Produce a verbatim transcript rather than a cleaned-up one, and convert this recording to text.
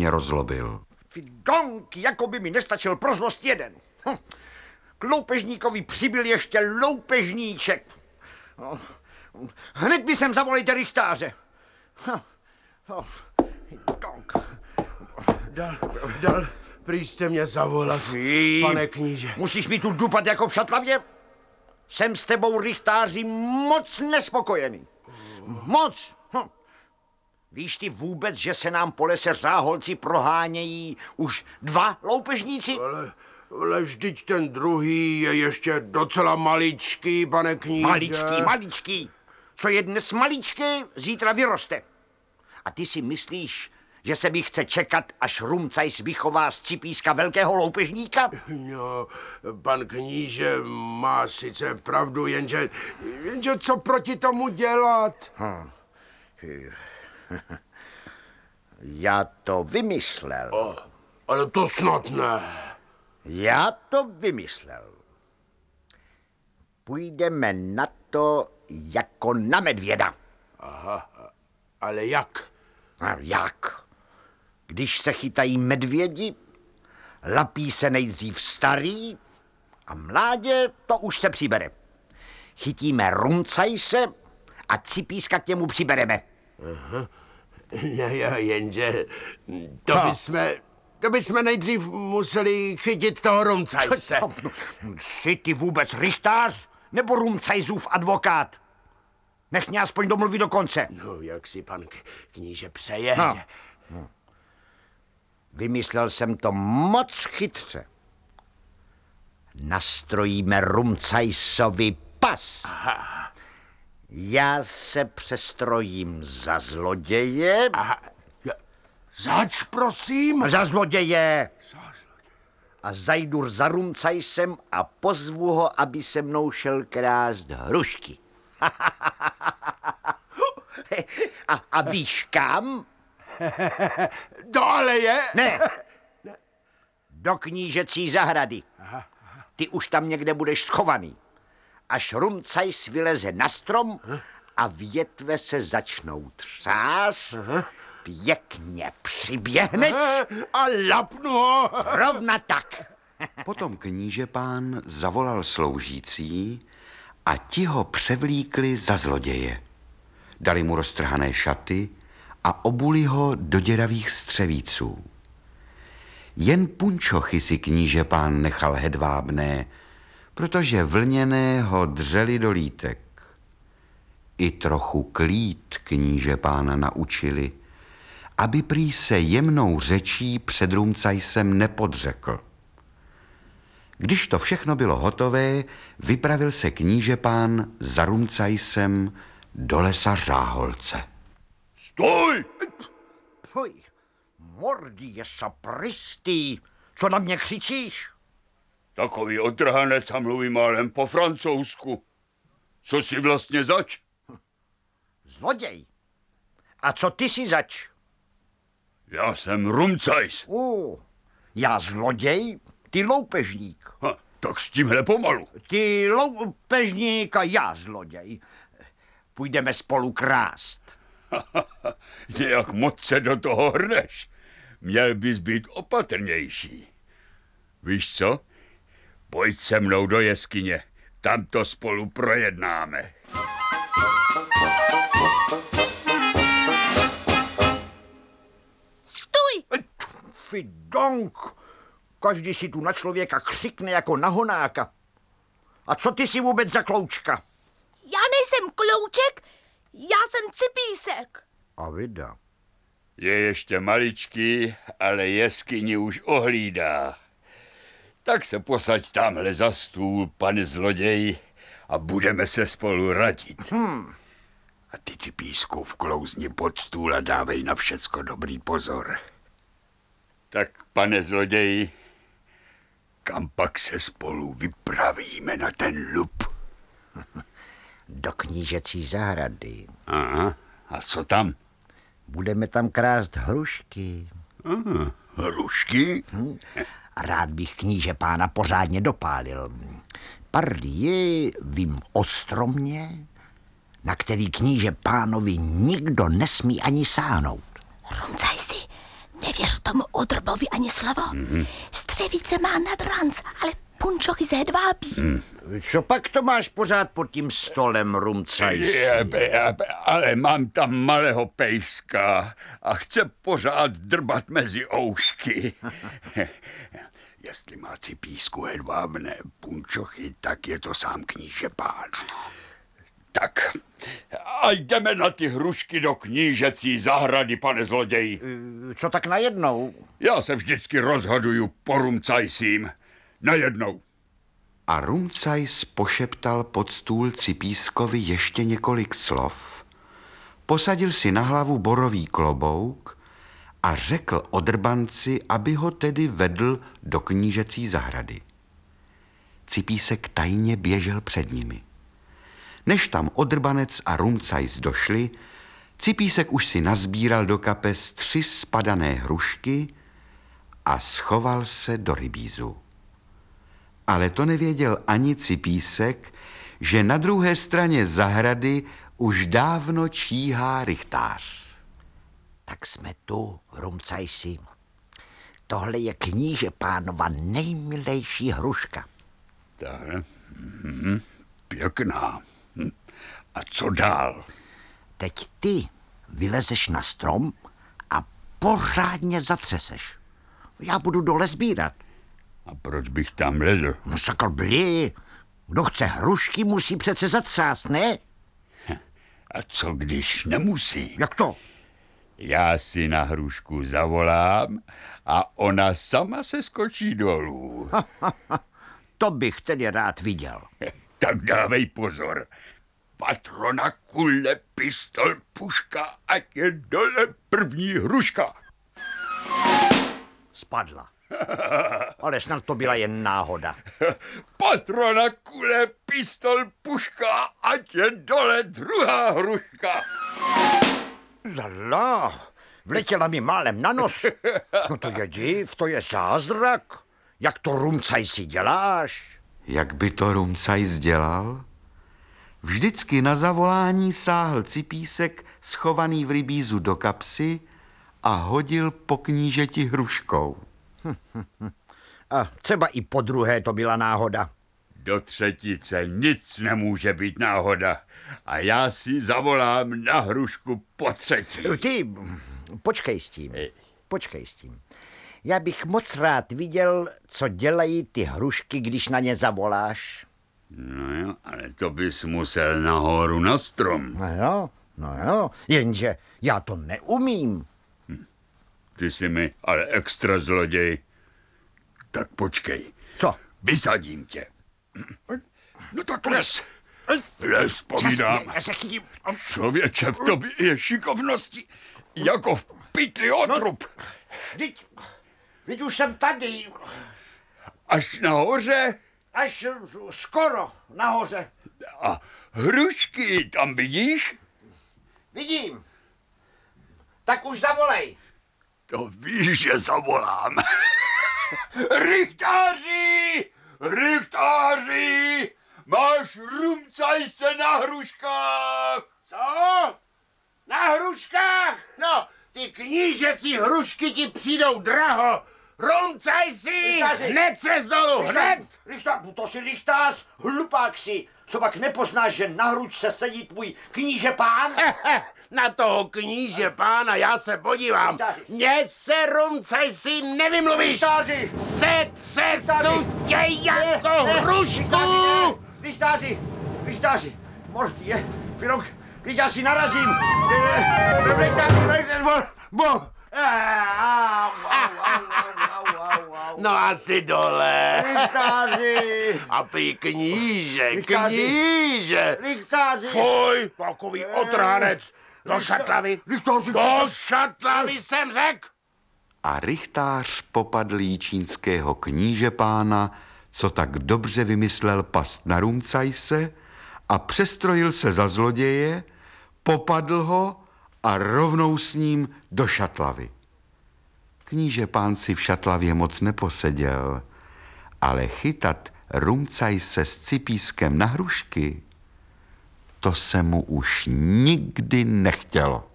mě rozlobil. Ty donky, jako by mi nestačil pro zlost jeden. Hm. K loupežníkovi přibyl ještě loupežníček. No. Hned by sem zavolejte rychtáře. Hm. Oh. Donk. Dal, dal, prý jste mě zavolat, Ty, pane kníže. Musíš mi tu dupat jako v šatlavě? Jsem s tebou, rychtáři, moc nespokojený. Moc. Hm. Víš ty vůbec, že se nám po lese Řáholci prohánějí už dva loupežníci? Ale, ale vždyť ten druhý je ještě docela maličký, pane kníže. Maličký, maličký. Co je dnes maličké, zítra vyroste. A ty si myslíš, že se mi chce čekat, až Rumcajs vychová z Cipíska velkého loupežníka? No, pan kníže má sice pravdu, jenže, jenže co proti tomu dělat? Hm. Já to vymyslel. O, ale to snad ne. Já to vymyslel. Půjdeme na to jako na medvěda. Aha, ale jak? A jak? Když se chytají medvědi, lapí se nejdřív starý a mládě to už se přibere. Chytíme Rumcajse a Cipíska k němu přibereme. Aha. No jo, jenže to Co? bychom, to bychom nejdřív museli chytit toho Rumcajse. Jsi ty vůbec rychtář nebo Rumcajsův advokát? Nech mě aspoň domluvit do konce. No, jak si pan k- kníže přeje. No. Hm. Vymyslel jsem to moc chytře. Nastrojíme Rumcajsovi pas. Aha. Já se přestrojím za zloděje. Aha. Zač, prosím? Za zloděje. Za zloděje. A zajdu za Rumcajsem a pozvu ho, aby se mnou šel krást hrušky. a, a víš kam? Do aleje? Ne. Do knížecí zahrady. Ty už tam někde budeš schovaný. Až Rumcajs vyleze na strom a větve se začnou třást, pěkně přiběhneš A lapnu ho. rovna tak. Potom knížepán zavolal sloužící a ti ho převlíkli za zloděje. Dali mu roztrhané šaty a obuli ho do děravých střevíců. Jen punčochy si knížepán nechal hedvábné, protože vlněné ho dřeli do lítek. I trochu klít knížepána naučili, aby prý se jemnou řečí před Rumcajsem nepodřekl. Když to všechno bylo hotové, vypravil se knížepán za Rumcajsem do lesa Řáholce. Stoj! Fuj, mordy je sapristý. Co na mě křičíš? Takový otrhanec a mluví málem po francouzsku. Co jsi vlastně zač? Zloděj. A co ty si zač? Já jsem Rumcajs. Uh, já zloděj, ty loupežník. Ha, tak s tímhle pomalu. Ty loupežník a já zloděj. Půjdeme spolu krást. Nějak moc se do toho hrneš. Měl bys být opatrnější. Víš co? Pojď se mnou do jeskyně. Tam to spolu projednáme. Stůj! Fidonk! Každý si tu na člověka křikne jako na honáka. A co ty si vůbec za kloučka? Já nejsem klouček, já jsem Cipísek. A vida. Je ještě maličký, ale jeskyni už ohlídá. Tak se posaď tamhle za stůl, pane zloděj, a budeme se spolu radit. Hmm. A ty, Cipísku, vklouzni pod stůl a dávej na všecko dobrý pozor. Tak, pane zloději, kam pak se spolu vypravíme na ten lup? Do knížecí zahrady. Aha, a co tam? Budeme tam krást hrušky. Aha, hrušky? Hm. Rád bych kníže pána pořádně dopálil. Pardie, vím o stromě, na který kníže pánovi nikdo nesmí ani sáhnout. Rumcajsi, Nevěř tomu Odrbovi ani slovo. Mm-hmm. Střevice má nad ranc, ale punčochy se hedvábí. Mm. Co pak to máš pořád pod tím stolem, Rumcajsi? Ale mám tam malého pejska a chce pořád drbat mezi oušky. Jestli má Cipísku hedvábné punčochy, tak je to sám kníže pán. Ano. Tak, a jdeme na ty hrušky do knížecí zahrady, pane zloději. Co tak najednou? Já se vždycky rozhoduju po Rumcajsím. Najednou. A Rumcajs pošeptal pod stůl Cipískovi ještě několik slov, posadil si na hlavu borový klobouk a řekl Odrbanci, aby ho tedy vedl do knížecí zahrady. Cipísek tajně běžel před nimi. Než tam Odrbanec a Rumcajs došli, Cipísek už si nazbíral do kapes tři spadané hrušky a schoval se do rybízu. Ale to nevěděl ani Cipísek, že na druhé straně zahrady už dávno číhá rychtář. Tak jsme tu, Rumcajsi. Tohle je kníže pánova nejmilejší hruška. Tak, mm, pěkná. A co dál? Teď ty vylezeš na strom a pořádně zatřeseš. Já budu dole sbírat. A proč bych tam lezl? No sakr blí. Kdo chce hrušky, musí přece zatřást, ne? A co když nemusí? Jak to? Já si na hrušku zavolám a ona sama se skočí dolů. To bych tedy rád viděl. Tak dávej pozor. Patrona, kule, pistol, puška, ať je dole první hruška. Spadla. Ale snad to byla jen náhoda. Patrona, kule, pistol, puška, ať je dole druhá hruška. Lala, vletěla mi málem na nos. No to je div, to je zázrak. Jak to, Rumcajsi, děláš? Jak by to Rumcajs dělal? Vždycky na zavolání sáhl Cipísek schovaný v rybízu do kapsy a hodil po knížeti hruškou. A třeba i po druhé to byla náhoda. Do třetice nic nemůže být náhoda. A já si zavolám na hrušku po třetí. Ty, počkej s tím. Počkej s tím. Já bych moc rád viděl, co dělají ty hrušky, když na ně zavoláš. No jo, ale to bys musel nahoru na strom. No jo, no jo, jenže já to neumím. Hm. Ty jsi mi ale extra zloděj. Tak počkej. Co? Vysadím tě. No tak les. Les, povídám. Já se chytím. Člověče, v tobě je šikovnosti jako v pytli otrub. Vždyť, vždyť už jsem tady. Až nahoře? Až skoro nahoře. A hrušky tam vidíš? Vidím. Tak už zavolej. To víš, že zavolám. Rychtáři! Rychtáři! Máš Rumcajse na hruškách! Co? Na hruškách? No, ty knížecí hrušky ti přijdou draho. Rumcajsi! Hned se z dolu, hned! Rychtář, to si rychtář, hlupák si. Co pak nepoznáš, že na hručce sedí tvůj kníže pán? Na toho kníže pána já se podívám. Mně se, Rumcajsi, nevymluvíš. Rychtáři! Setřesu tě jako hrušku! Rychtáři! Rychtáři! Morty je, Firok, teď já si narazím. Rychtáři, bo! No asi dole. Rychtáři! A ty kníže, Rychtáři. kníže. Rychtáři! Fuj, takový otránec. Do šatlavy. Rychtáři! Do šatlavy jsem řekl. A rychtář popadl jíčínského kníže pána, co tak dobře vymyslel past na Rumcajse, a přestrojil se za zloděje, popadl ho a rovnou s ním do šatlavy. Kníže pán si v šatlavě moc neposeděl, ale chytat Rumcajse s Cipískem na hrušky, to se mu už nikdy nechtělo.